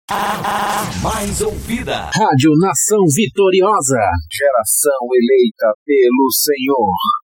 Mais ouvida. Rádio Nação Vitoriosa. Geração eleita pelo Senhor.